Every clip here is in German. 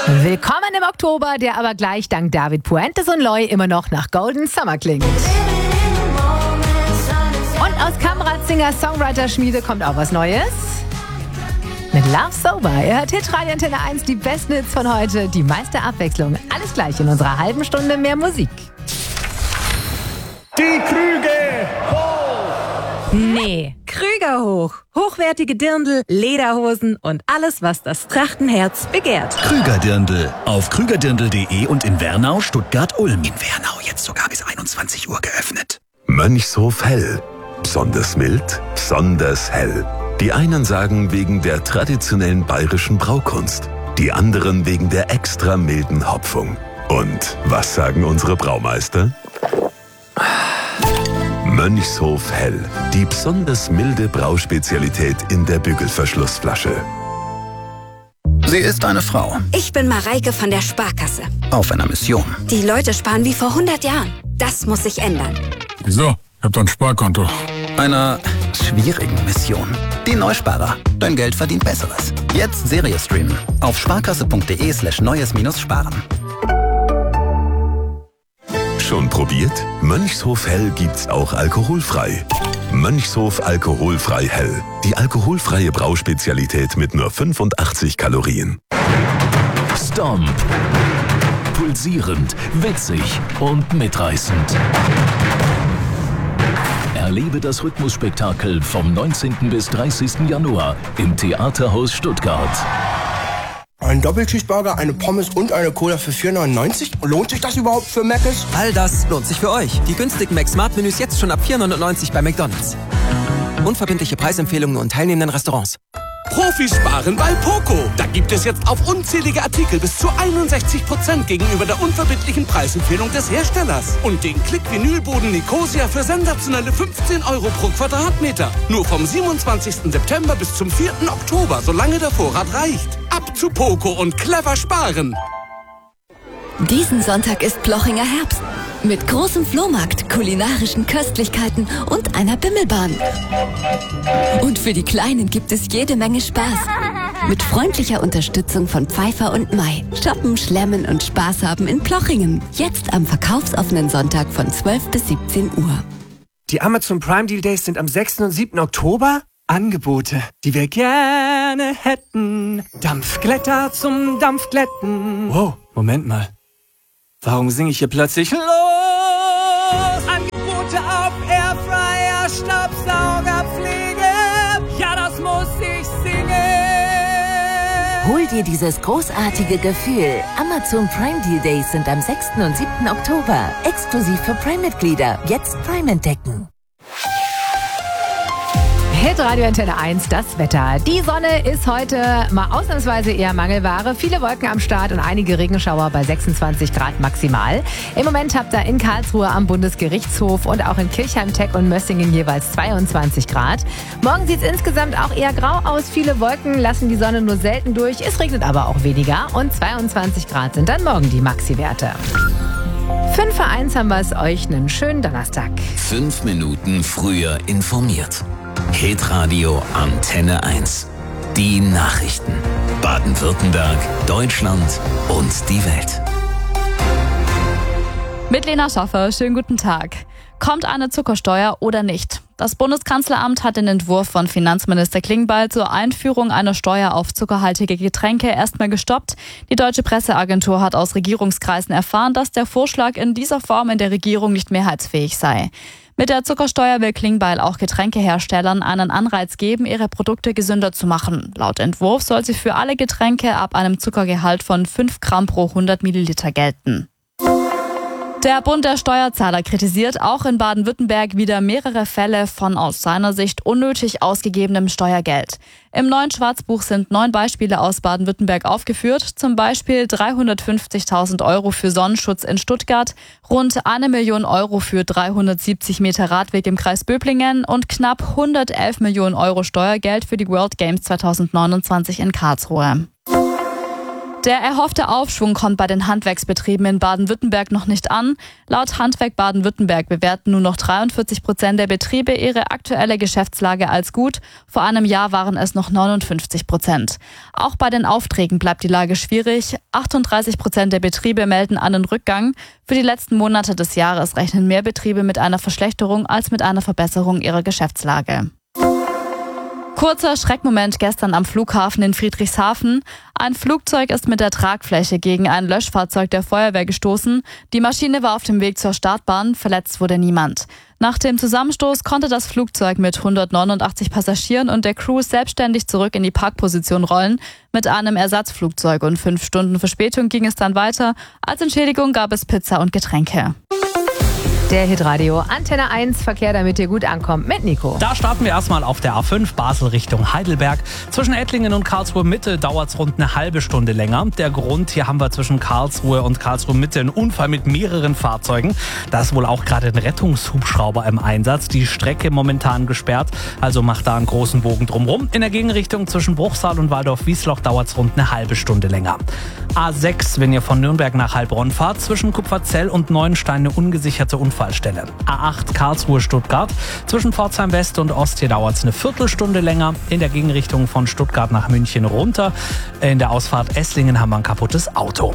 Willkommen im Oktober, der aber gleich dank David Puentes und Loy immer noch nach Golden Summer klingt. Und aus Kamrad Singer-Songwriter-Schmiede kommt auch was Neues. Mit Love Sober. Ihr hört Hitradio Antenne 1, die besten Hits von heute, die meiste Abwechslung. Alles gleich in unserer halben Stunde mehr Musik. Die Krüge hoch! Nee, Krüger hoch. Hochwertige Dirndl, Lederhosen und alles, was das Trachtenherz begehrt. Krüger-Dirndl auf krügerdirndl.de und in Wernau, Stuttgart, Ulm. In Wernau jetzt sogar bis 21 Uhr geöffnet. Mönchshof Hell. Besonders mild, besonders hell. Die einen sagen wegen der traditionellen bayerischen Braukunst, die anderen wegen der extra milden Hopfung. Und was sagen unsere Braumeister? Mönchshof Hell, die besonders milde Brauspezialität in der Bügelverschlussflasche. Sie ist eine Frau Ich bin Mareike von der Sparkasse. auf einer Mission. Die Leute sparen wie vor 100 Jahren. Das muss sich ändern. Wieso? Ich hab doch ein Sparkonto. Einer schwierigen Mission. Die Neusparer. Dein Geld verdient Besseres. Jetzt Serie streamen auf sparkasse.de/neues-sparen. Schon probiert? Mönchshof Hell gibt's auch alkoholfrei. Mönchshof alkoholfrei Hell. Die alkoholfreie Brauspezialität mit nur 85 Kalorien. Stomp. Pulsierend, witzig und mitreißend. Erlebe das Rhythmusspektakel vom 19. bis 30. Januar im Theaterhaus Stuttgart. Ein Doppelcheeseburger, eine Pommes und eine Cola für 4,99? Lohnt sich das überhaupt für Mc's? All das lohnt sich für euch. Die günstigen Mac-Smart-Menüs jetzt schon ab 4,99 bei McDonald's. Unverbindliche Preisempfehlungen nur in teilnehmenden Restaurants. Profis sparen bei Poco. Da gibt es jetzt auf unzählige Artikel bis zu 61% gegenüber der unverbindlichen Preisempfehlung des Herstellers. Und den Klick-Vinylboden Nicosia für sensationelle 15 € pro Quadratmeter. Nur vom 27. September bis zum 4. Oktober, solange der Vorrat reicht. Ab zu Poco und clever sparen. Diesen Sonntag ist Plochinger Herbst. Mit großem Flohmarkt, kulinarischen Köstlichkeiten und einer Bimmelbahn. Und für die Kleinen gibt es jede Menge Spaß. Mit freundlicher Unterstützung von Pfeiffer und Mai. Shoppen, schlemmen und Spaß haben in Plochingen. Jetzt am verkaufsoffenen Sonntag von 12 bis 17 Uhr. Die Amazon Prime Deal Days sind am 6. und 7. Oktober. Angebote, die wir gerne hätten. Dampfglätter zum Dampfglätten. Wow, Moment mal. Warum singe ich hier plötzlich los? Angebote auf Airfryer, Staubsauger, Pflege. Ja, das muss ich singen. Hol dir dieses großartige Gefühl. Amazon Prime Deal Days sind am 6. und 7. Oktober. Exklusiv für Prime-Mitglieder. Jetzt Prime entdecken. Hitradio Antenne 1, das Wetter. Die Sonne ist heute mal ausnahmsweise eher Mangelware. Viele Wolken am Start und einige Regenschauer bei 26 Grad maximal. Im Moment habt ihr in Karlsruhe am Bundesgerichtshof und auch in Kirchheim, Teck und Mössingen jeweils 22 Grad. Morgen sieht es insgesamt auch eher grau aus. Viele Wolken lassen die Sonne nur selten durch. Es regnet aber auch weniger und 22 Grad sind dann morgen die Maxi-Werte. 5 vor 1 haben wir es euch. Einen schönen Donnerstag. 5 Minuten früher informiert. Hitradio Antenne 1. Die Nachrichten. Baden-Württemberg, Deutschland und die Welt. Mit Lena Schaffer, schönen guten Tag. Kommt eine Zuckersteuer oder nicht? Das Bundeskanzleramt hat den Entwurf von Finanzminister Klingbeil zur Einführung einer Steuer auf zuckerhaltige Getränke erstmal gestoppt. Die Deutsche Presseagentur hat aus Regierungskreisen erfahren, dass der Vorschlag in dieser Form in der Regierung nicht mehrheitsfähig sei. Mit der Zuckersteuer will Klingbeil auch Getränkeherstellern einen Anreiz geben, ihre Produkte gesünder zu machen. Laut Entwurf soll sie für alle Getränke ab einem Zuckergehalt von 5 Gramm pro 100 Milliliter gelten. Der Bund der Steuerzahler kritisiert auch in Baden-Württemberg wieder mehrere Fälle von aus seiner Sicht unnötig ausgegebenem Steuergeld. Im neuen Schwarzbuch sind 9 Beispiele aus Baden-Württemberg aufgeführt, zum Beispiel 350.000 € für Sonnenschutz in Stuttgart, rund 1 Million € für 370 Meter Radweg im Kreis Böblingen und knapp 111 Millionen € Steuergeld für die World Games 2029 in Karlsruhe. Der erhoffte Aufschwung kommt bei den Handwerksbetrieben in Baden-Württemberg noch nicht an. Laut Handwerk Baden-Württemberg bewerten nur noch 43% der Betriebe ihre aktuelle Geschäftslage als gut. Vor einem Jahr waren es noch 59%. Auch bei den Aufträgen bleibt die Lage schwierig. 38% der Betriebe melden einen Rückgang. Für die letzten Monate des Jahres rechnen mehr Betriebe mit einer Verschlechterung als mit einer Verbesserung ihrer Geschäftslage. Kurzer Schreckmoment gestern am Flughafen in Friedrichshafen. Ein Flugzeug ist mit der Tragfläche gegen ein Löschfahrzeug der Feuerwehr gestoßen. Die Maschine war auf dem Weg zur Startbahn, verletzt wurde niemand. Nach dem Zusammenstoß konnte das Flugzeug mit 189 Passagieren und der Crew selbstständig zurück in die Parkposition rollen. Mit einem Ersatzflugzeug und 5 Stunden Verspätung ging es dann weiter. Als Entschädigung gab es Pizza und Getränke. Der Hitradio Antenne 1 Verkehr, damit ihr gut ankommt, mit Nico. Da starten wir erstmal auf der A5 Basel Richtung Heidelberg. Zwischen Ettlingen und Karlsruhe Mitte dauert es rund eine halbe Stunde länger. Der Grund, hier haben wir zwischen Karlsruhe und Karlsruhe Mitte einen Unfall mit mehreren Fahrzeugen. Da ist wohl auch gerade ein Rettungshubschrauber im Einsatz. Die Strecke momentan gesperrt, also macht da einen großen Bogen drumherum. In der Gegenrichtung zwischen Bruchsal und Waldorf-Wiesloch dauert es rund eine halbe Stunde länger. A6, wenn ihr von Nürnberg nach Heilbronn fahrt, zwischen Kupferzell und Neuenstein eine ungesicherte Unfallstelle. A8 Karlsruhe-Stuttgart. Zwischen Pforzheim West und Ost hier dauert es eine Viertelstunde länger. In der Gegenrichtung von Stuttgart nach München runter. In der Ausfahrt Esslingen haben wir ein kaputtes Auto.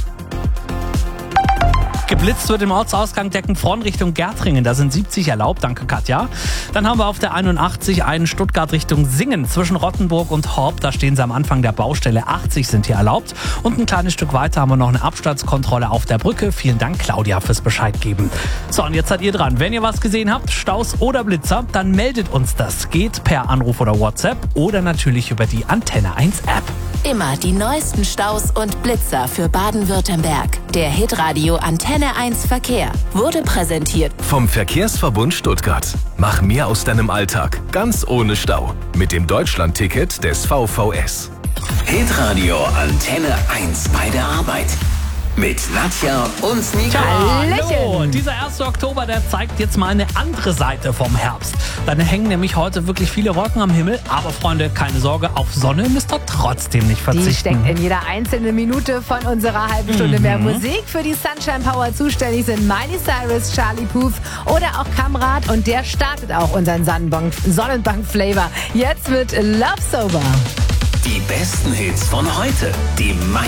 Geblitzt wird im Ortsausgang Deckenfronn Richtung Gärtringen. Da sind 70 erlaubt, danke Katja. Dann haben wir auf der 81 einen Stuttgart Richtung Singen. Zwischen Rottenburg und Horb, da stehen sie am Anfang der Baustelle. 80 sind hier erlaubt. Und ein kleines Stück weiter haben wir noch eine Abstandskontrolle auf der Brücke. Vielen Dank, Claudia, fürs Bescheid geben. So, und jetzt seid ihr dran. Wenn ihr was gesehen habt, Staus oder Blitzer, dann meldet uns das. Geht per Anruf oder WhatsApp oder natürlich über die Antenne 1 App. Immer die neuesten Staus und Blitzer für Baden-Württemberg. Der Hitradio Antenne 1 Verkehr wurde präsentiert vom Verkehrsverbund Stuttgart. Mach mehr aus deinem Alltag, ganz ohne Stau. Mit dem Deutschland-Ticket des VVS. Hitradio Antenne 1 bei der Arbeit. Mit Nadja und Nico. Hallo! Dieser 1. Oktober, der zeigt jetzt mal eine andere Seite vom Herbst. Dann hängen nämlich heute wirklich viele Wolken am Himmel. Aber Freunde, keine Sorge, auf Sonne müsst ihr trotzdem nicht verzichten. Die steckt in jeder einzelnen Minute von unserer halben Stunde mehr Musik. Für die Sunshine Power zuständig sind Miley Cyrus, Charlie Puth oder auch Kamrat. Und der startet auch unseren Sonnenbank-Flavor. Jetzt mit Love Sober. Die besten Hits von heute. Die